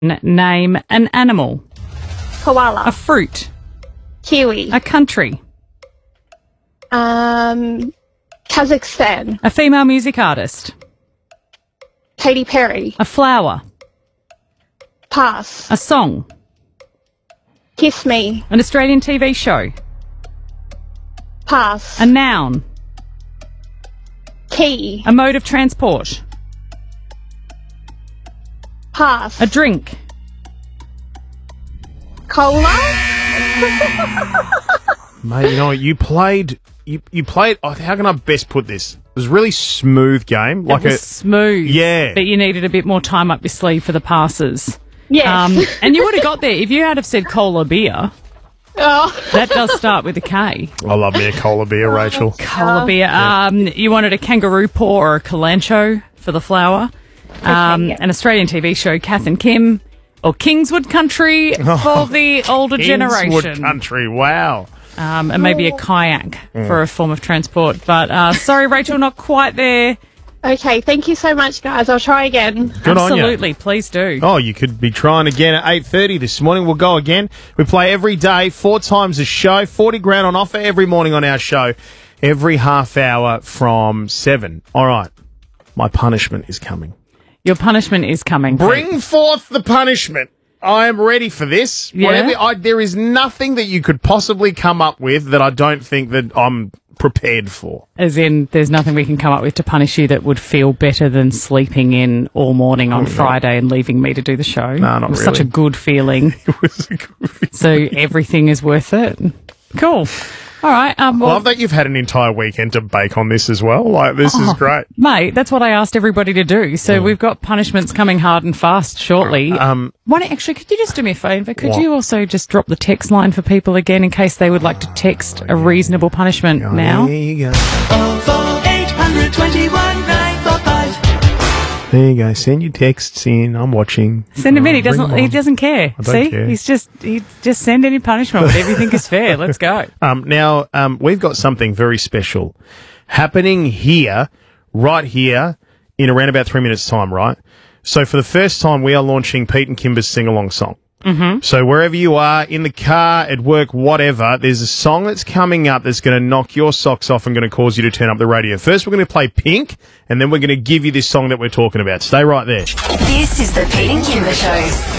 Name an animal. Koala. A fruit. Kiwi. A country. Kazakhstan. A female music artist. Katy Perry. A flower. Pass. A song. Kiss Me. An Australian TV show. Pass. A noun. Key. A mode of transport. Pass. A drink. Cola. Mate, you know what? You played. Oh, how can I best put this? It was a really smooth game. It was smooth. Yeah. But you needed a bit more time up your sleeve for the passes. Yes. And you would have got there if you had have said cola beer. Oh. That does start with a K. I love me a cola beer, Rachel. Cola beer. You wanted a kangaroo paw or a calancho for the flower. An Australian TV show, Kath and Kim, or Kingswood Country for the older generation. Kingswood Country, wow. And maybe a kayak for a form of transport. But sorry, Rachel, not quite there. Okay, thank you so much, guys. I'll try again. Good on you. Absolutely, please do. Oh, you could be trying again at 8:30 this morning. We'll go again. We play every day, 4 times a show, 40 grand on offer every morning on our show, every half hour from 7. All right, my punishment is coming. Your punishment is coming. Bring forth the punishment. I am ready for this. Yeah? There is nothing that you could possibly come up with that I don't think that I'm prepared for. As in, there's nothing we can come up with to punish you that would feel better than sleeping in all morning on Friday and leaving me to do the show. No, not It was really. such a good feeling. It was a good feeling. So everything is worth it. Cool. All right. I love that you've had an entire weekend to bake on this as well. Like, this is great. Mate, that's what I asked everybody to do. So we've got punishments coming hard and fast shortly. Actually, could you just do me a favour? Could you also just drop the text line for people again in case they would like to text a reasonable punishment now? There you go. 800 21 945. There you go. Send your texts in. I'm watching. Send him in. He Bring them doesn't on. care. I don't See? care. He just send any punishment. Whatever you think is fair. Let's go. Now, we've got something very special happening here, right here, in around about 3 minutes' time, right? So for the first time, we are launching Pete and Kimber's sing-along song. Mm-hmm. So wherever you are, in the car, at work, whatever, there's a song that's coming up that's going to knock your socks off and going to cause you to turn up the radio. First, we're going to play Pink, and then we're going to give you this song that we're talking about. Stay right there. This is the Pete and Kimber Show.